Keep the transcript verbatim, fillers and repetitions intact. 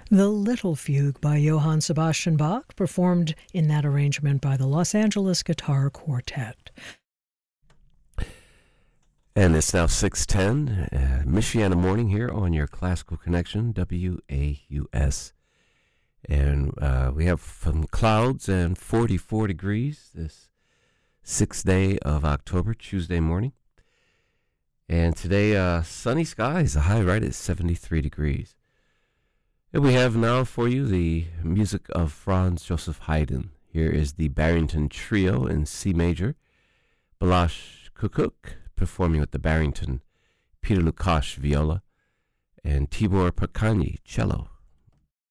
The Little Fugue by Johann Sebastian Bach, performed in that arrangement by the Los Angeles Guitar Quartet. And it's now six ten, uh, Michiana morning here on your Classical Connection, W A U S. And uh, we have some clouds and forty-four degrees this sixth day of October, Tuesday morning. And today, uh, sunny skies, the high right at seventy-three degrees. And we have now for you the music of Franz Joseph Haydn. Here is the Barrington Trio in C major. Balázs Kukuk performing with the Barrington, Peter Lukács viola, and Tibor Pakanyi cello.